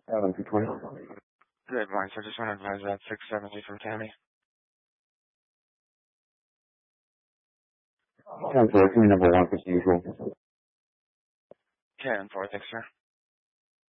Adam 220. Good morning, sir. Just want to advise that 670 from Tammy. 10-4, number 1 for usual. 10-4, thanks, sir.